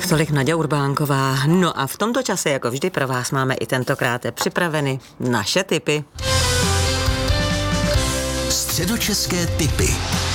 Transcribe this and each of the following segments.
Tak tolik Naďa Urbánková. No a v tomto čase, jako vždy, pro vás máme i tentokrát připraveny naše tipy. Středočeské tipy.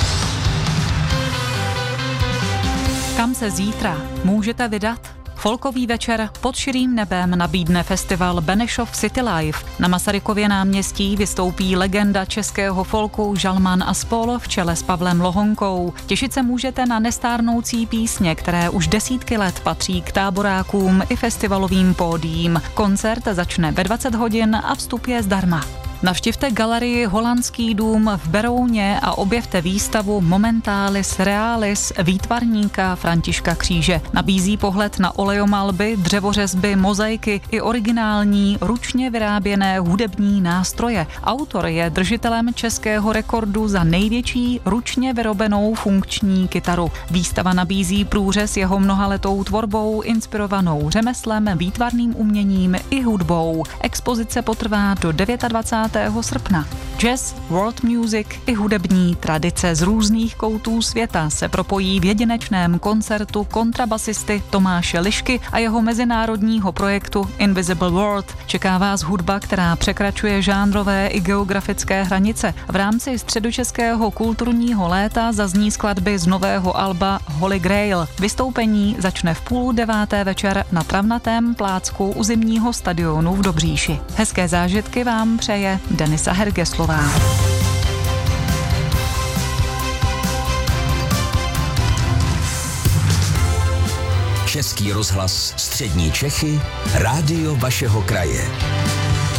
Kam se zítra můžete vydat? Folkový večer pod širým nebem nabídne festival Benešov City Life. Na Masarykově náměstí vystoupí legenda českého folku Žalman a spol v čele s Pavlem Lohonkou. Těšit se můžete na nestárnoucí písně, které už desítky let patří k táborákům i festivalovým pódiím. Koncert začne ve 20 hodin a vstup je zdarma. Navštivte galerii Holandský dům v Berouně a objevte výstavu Momentalis Realis výtvarníka Františka Kříže. Nabízí pohled na olejomalby, dřevořezby, mozaiky i originální ručně vyráběné hudební nástroje. Autor je držitelem českého rekordu za největší ručně vyrobenou funkční kytaru. Výstava nabízí průřez jeho mnohaletou tvorbou inspirovanou řemeslem, výtvarným uměním i hudbou. Expozice potrvá do 29. srpna. Jazz, world music i hudební tradice z různých koutů světa se propojí v jedinečném koncertu kontrabasisty Tomáše Lišky a jeho mezinárodního projektu Invisible World. Čeká vás hudba, která překračuje žánrové i geografické hranice. V rámci středočeského kulturního léta zazní skladby z nového alba Holy Grail. Vystoupení začne v 8:30 večer na travnatém plácku u zimního stadionu v Dobříši. Hezké zážitky vám přeje Denisa Hergeslová. Český rozhlas Střední Čechy, rádio vašeho kraje.